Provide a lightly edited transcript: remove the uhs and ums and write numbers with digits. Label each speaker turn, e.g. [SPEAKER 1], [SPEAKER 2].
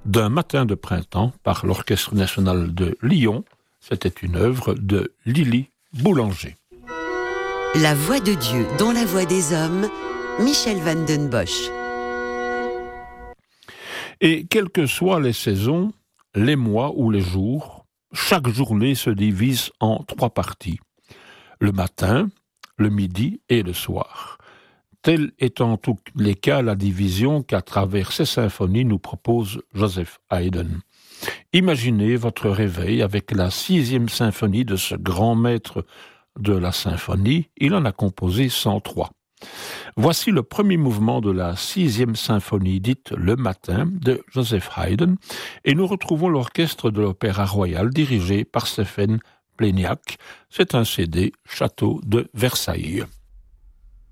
[SPEAKER 1] d'un matin de printemps par l'Orchestre national de Lyon. C'était une œuvre de Lily Boulanger.
[SPEAKER 2] La voix de Dieu dans la voix des hommes, Michel van den Bosch.
[SPEAKER 1] Et quelles que soient les saisons, les mois ou les jours, chaque journée se divise en 3 parties. Le matin, le midi et le soir. Telle est en tous les cas la division qu'à travers ces symphonies nous propose Joseph Haydn. Imaginez votre réveil avec la 6e symphonie de ce grand maître de la symphonie. Il en a composé 103. Voici le premier mouvement de la 6e symphonie dite Le Matin de Joseph Haydn et nous retrouvons l'orchestre de l'Opéra Royal dirigé par Stephen Pleniak. C'est un CD Château de Versailles.